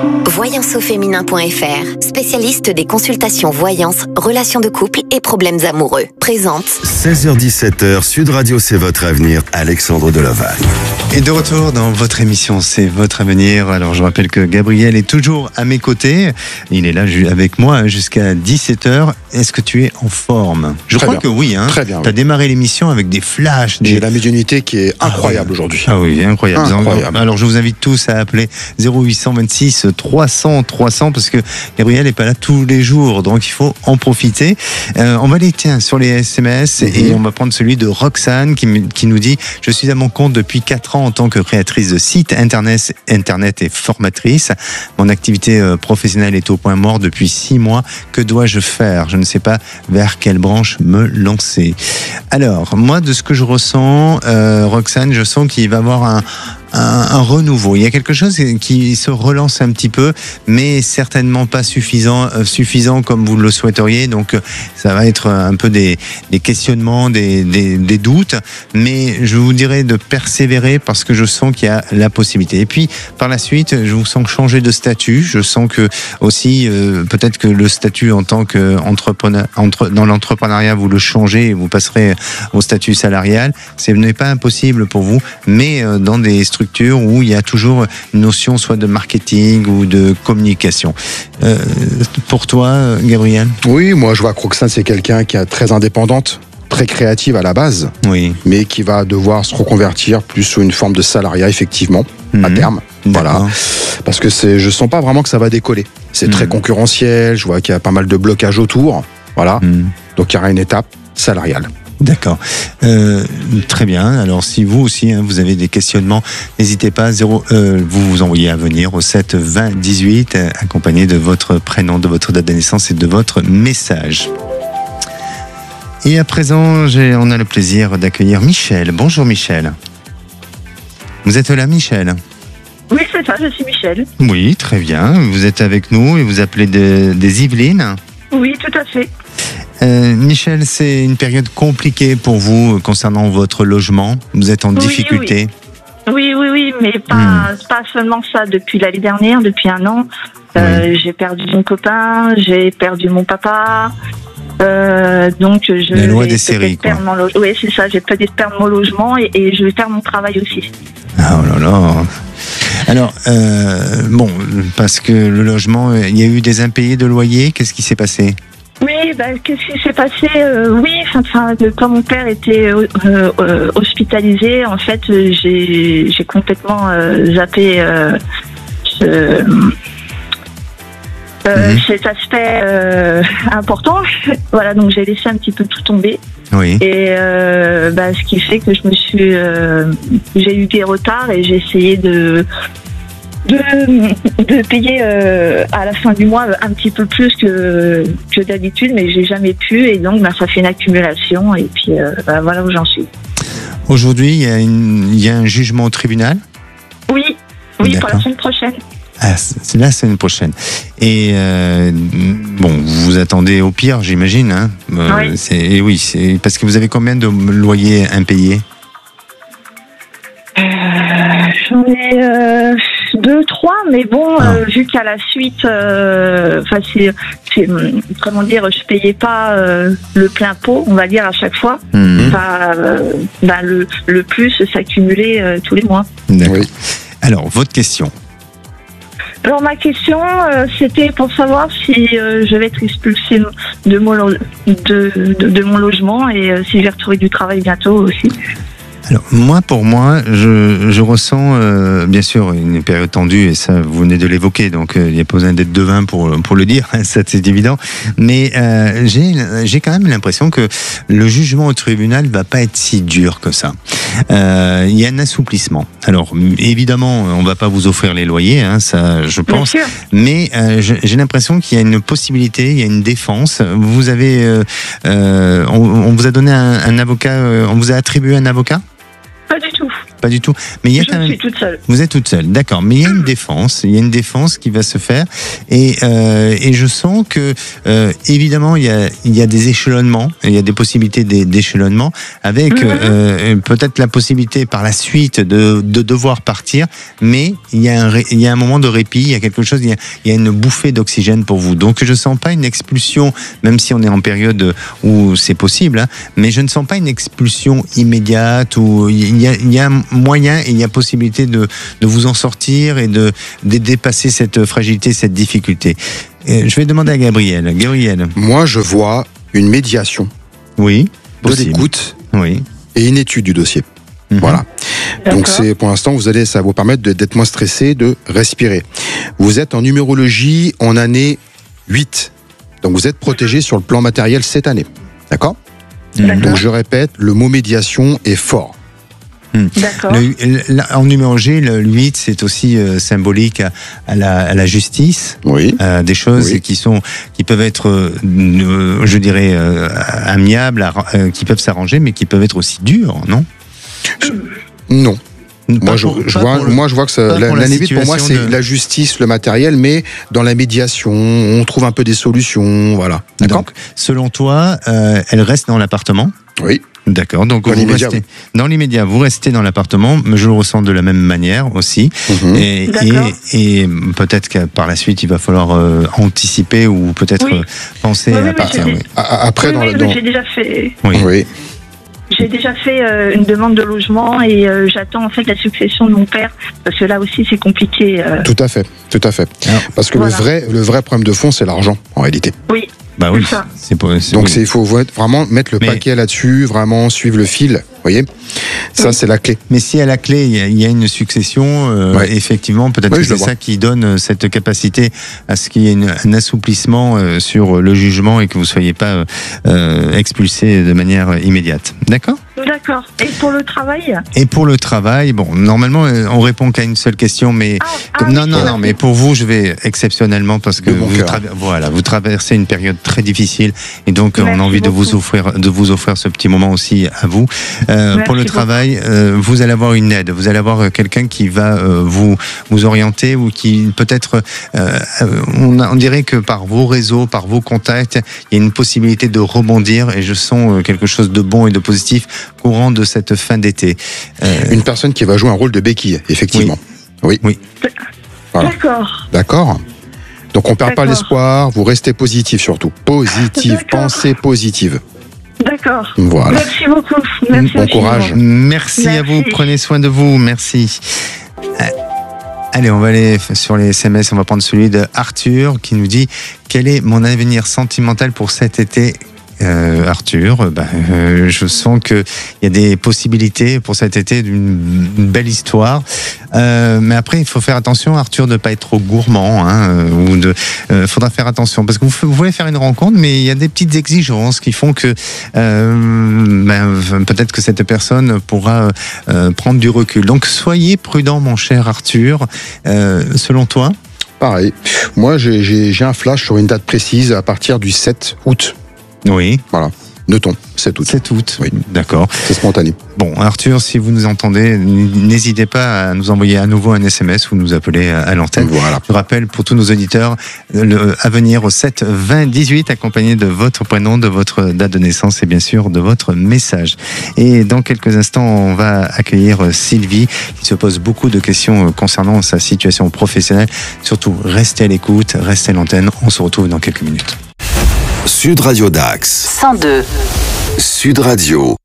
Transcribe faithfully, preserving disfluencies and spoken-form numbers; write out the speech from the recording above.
voyance au féminin point f r, spécialiste des consultations voyance, relations de couple et problèmes amoureux. Présente. seize heures dix-sept, Sud Radio, c'est votre avenir. Alexandre Deloval. Et de retour dans votre émission, c'est votre avenir. Alors je rappelle que Gabriel est toujours à mes côtés. Il est là avec moi jusqu'à dix-sept heures. Est-ce que tu es en forme? Je Très crois bien. que oui. Hein. Très bien. Tu as Oui. démarré l'émission avec des flashs. Des... J'ai la médiumnité qui est incroyable ah, oui. aujourd'hui. Ah oui, incroyable. incroyable. Alors je vous invite tous à appeler zéro huit cent vingt-six trois cents trois cents parce que Gabriel n'est pas là tous les jours, donc il faut en profiter. Euh, on va aller tiens sur les S M S mm-hmm. et on va prendre celui de Roxane qui, qui nous dit: je suis à mon compte depuis quatre ans en tant que créatrice de sites internet, internet et formatrice. Mon activité euh, professionnelle est au point mort depuis six mois. Que dois-je faire? Je ne sais pas vers quelle branche me lancer. Alors moi, de ce que je ressens, euh, Roxane, je sens qu'il va y avoir un Un, un renouveau. Il y a quelque chose qui se relance un petit peu, mais certainement pas suffisant, euh, suffisant comme vous le souhaiteriez. Donc, ça va être un peu des, des questionnements, des, des, des doutes. Mais je vous dirais de persévérer parce que je sens qu'il y a la possibilité. Et puis, par la suite, je vous sens changer de statut. Je sens que aussi, euh, peut-être que le statut en tant qu'entrepreneur, entre, dans l'entrepreneuriat, vous le changez et vous passerez au statut salarial. Ce n'est pas impossible pour vous, mais euh, dans des structures où il y a toujours une notion soit de marketing ou de communication. Euh, pour toi, Gabriel? Oui, moi je vois que Roxane, c'est quelqu'un qui est très indépendante, très créative à la base, oui. mais qui va devoir se reconvertir plus sous une forme de salariat, effectivement, mmh. à terme. Voilà. Parce que c'est, je sens pas vraiment que ça va décoller. C'est mmh. très concurrentiel, je vois qu'il y a pas mal de blocages autour. Voilà. Mmh. Donc il y aura une étape salariale. D'accord. Euh, très bien. Alors, si vous aussi, hein, vous avez des questionnements, n'hésitez pas. Zéro, euh, vous vous envoyez à venir au sept vingt dix-huit, euh, accompagné de votre prénom, de votre date de naissance et de votre message. Et à présent, j'ai, on a le plaisir d'accueillir Michel. Bonjour Michel. Vous êtes là, Michel? Oui, c'est ça, je suis Michel. Oui, très bien. Vous êtes avec nous et vous appelez de, des Yvelines? Oui, tout à fait. Euh, Michel, c'est une période compliquée pour vous concernant votre logement. Vous êtes en oui, difficulté. Oui, oui, oui, oui mais pas, hmm. pas seulement ça. Depuis l'année dernière, depuis un an, euh, oui. j'ai perdu mon copain, j'ai perdu mon papa. Euh, donc je la loi des séries, quoi. Mon lo- oui, c'est ça. J'ai peut-être perdre mon logement et, et je vais perdre mon travail aussi. Ah, oh là là. Alors, euh, bon, parce que le logement, il y a eu des impayés de loyer. Qu'est-ce qui s'est passé? Oui, bah, qu'est-ce qui s'est passé euh, Oui, enfin, quand mon père était euh, euh, hospitalisé, en fait, j'ai, j'ai complètement euh, zappé euh, ce, euh, mmh. cet aspect euh, important. Voilà, donc j'ai laissé un petit peu tout tomber. Oui. Et euh, bah, ce qui fait que je me suis, euh, j'ai eu des retards et j'ai essayé de De, de payer euh, à la fin du mois un petit peu plus que, que d'habitude, mais j'ai jamais pu et donc bah, ça fait une accumulation et puis euh, bah, voilà où j'en suis. Aujourd'hui, il y a une, il y a un jugement au tribunal? Oui, oui, D'accord. pour la semaine prochaine. Ah, c'est la semaine prochaine. Et euh, bon, vous vous attendez au pire, j'imagine. Hein euh, oui. C'est, et oui, c'est parce que vous avez combien de loyers impayés? euh, J'en ai euh, deux, trois, mais bon, ah. euh, vu qu'à la suite, euh, c'est, c'est, comment dire, je payais pas euh, le plein pot, on va dire à chaque fois. Mmh. Bah, euh, bah, le, le plus s'accumulait euh, tous les mois. D'accord. Oui. Alors, votre question. Alors ma question, euh, c'était pour savoir si euh, je vais être expulsée de mon, lo- de, de, de mon logement et euh, si je vais retrouver du travail bientôt aussi. Alors, moi, pour moi, je, je ressens, euh, bien sûr, une période tendue, et ça, vous venez de l'évoquer, donc euh, il n'y a pas besoin d'être devin pour, pour le dire, ça c'est évident, mais euh, j'ai, j'ai quand même l'impression que le jugement au tribunal ne va pas être si dur que ça. Euh, il y a un assouplissement. Alors, évidemment, on ne va pas vous offrir les loyers, hein, ça, je pense, mais euh, je, j'ai l'impression qu'il y a une possibilité, il y a une défense. Vous avez, euh, euh, on, on vous a donné un, un avocat, euh, on vous a attribué un avocat ? Pas du tout. pas du tout. Mais il y a Je quand même... suis toute seule. Vous êtes toute seule, d'accord. Mais il y a une défense, il y a une défense qui va se faire, et euh, et je sens que euh, évidemment il y a il y a des échelonnements, il y a des possibilités d'é- d'échelonnement avec Mhm. euh, peut-être la possibilité par la suite de de devoir partir, mais il y a un ré- il y a un moment de répit, il y a quelque chose, il y a, il y a une bouffée d'oxygène pour vous. Donc je sens pas une expulsion, même si on est en période où c'est possible, hein, mais je ne sens pas une expulsion immédiate où il y a il y a moyen et il y a possibilité de de vous en sortir et de, de dépasser cette fragilité, cette difficulté. Euh, Je vais demander à Gabriel. Gabriel. Moi, je vois une médiation, Oui. de Possible. l'écoute Oui. et une étude du dossier. Mhm. Voilà. Donc D'accord. c'est pour l'instant, vous allez, ça va vous permettre de- d'être moins stressé, de respirer. Vous êtes en numérologie en année huit. Donc vous êtes protégé sur le plan matériel cette année. D'accord? Mhm. Donc je répète, le mot médiation est fort. D'accord. Le- le- en numérologie, le huit, c'est aussi euh, symbolique à, à la, à la justice. Oui. Euh, des choses Oui. qui sont qui peuvent être euh, je dirais euh, amiables, arra- euh, qui peuvent s'arranger, mais qui peuvent être aussi dures, non? Non. Pas Moi je, pour- je pas vois, pour le- moi je vois que ça, pas la- pour la l'année huit pour moi situation c'est de- la justice, le matériel, mais dans la médiation, on trouve un peu des solutions, voilà. D'accord. Donc, selon toi, euh, elle reste dans l'appartement? Oui. D'accord, donc Dans vous l'immédiat, restez, oui. dans l'immédiat, vous restez dans l'appartement, mais je le ressens de la même manière aussi. Mhm. Et, D'accord. et, et peut-être que par la suite, il va falloir euh, anticiper ou peut-être Oui. euh, penser Oui, oui, à mais partir. j'ai- Oui. A- a- Après Oui, dans, oui, la- mais dans- j'ai déjà fait. Oui. oui. J'ai déjà fait euh, une demande de logement et euh, j'attends en fait la succession de mon père parce que là aussi c'est compliqué. euh. Tout à fait, tout à fait. Alors, Parce que voilà. le vrai, le vrai problème de fond, c'est l'argent, en réalité. Oui. Bah oui, C'est ça. c'est pas. c'est- Donc oui. c'est, il faut vraiment mettre le Mais- paquet là-dessus, vraiment suivre le fil. Vous voyez, ça Oui. c'est la clé. Mais si à la clé, il y a, il y a une succession, euh, Ouais. effectivement, peut-être Oui, que je le c'est vois. ça qui donne euh, cette capacité à ce qu'il y ait une- un assouplissement euh, sur le jugement et que vous ne soyez pas euh, euh, expulsé de manière immédiate. D'accord ? D'accord. Et pour le travail Et pour le travail, bon, normalement, euh, on répond qu'à une seule question, mais Ah, comme- ah, non, oui, non, c'est non, vrai. mais pour vous, je vais exceptionnellement parce que De bon vous, cœur. traver- voilà, vous traversez une période très difficile et donc on Merci a envie de vous beaucoup. offrir, de vous offrir ce petit moment aussi à vous. Euh, Merci pour le beaucoup. travail, euh, vous allez avoir une aide, vous allez avoir euh, quelqu'un qui va euh, vous vous orienter ou qui peut-être, euh, euh, on, a- on dirait que par vos réseaux, par vos contacts, il y a une possibilité de rebondir et je sens euh, quelque chose de bon et de positif courant de cette fin d'été. Euh, Une personne qui va jouer un rôle de béquille, effectivement. Oui. Oui. Voilà. D'accord. D'accord. Donc on perd pas D'accord. l'espoir, vous restez positif surtout. Positive, D'accord. pensée positive. D'accord. Voilà. Merci beaucoup. Merci Bon infiniment. courage. Merci, à Merci. vous, prenez soin de vous, merci. Euh, Allez, on va aller f- sur les S M S, on va prendre celui de Arthur qui nous dit « Quel est mon avenir sentimental pour cet été ?» Euh, Arthur, ben, euh, je sens qu'il y a des possibilités pour cet été d'une une belle histoire. Euh, mais après, il faut faire attention, Arthur, de ne pas être trop gourmand. Hein, euh, ou de, euh, faudra faire attention parce que vous, f- vous voulez faire une rencontre, mais il y a des petites exigences qui font que euh, ben, peut-être que cette personne pourra euh, prendre du recul. Donc, soyez prudent, mon cher Arthur. Euh, selon toi, Pareil. Moi j'ai, j'ai, j'ai un flash sur une date précise à partir du sept août. oui, Voilà. Notons, sept août. sept août. Oui. D'accord. C'est spontané. Bon, Arthur, si vous nous entendez, n- n'hésitez pas à nous envoyer à nouveau un S M S ou nous appeler à, à l'antenne. Voilà. Je rappelle pour tous nos auditeurs, le, à venir au sept vingt dix-huit, accompagné de votre prénom, de votre date de naissance et bien sûr de votre message. Et dans quelques instants, on va accueillir Sylvie, qui se pose beaucoup de questions concernant sa situation professionnelle. Surtout, restez à l'écoute, restez à l'antenne. On se retrouve dans quelques minutes. Sud Radio Dax. cent deux. Sud Radio.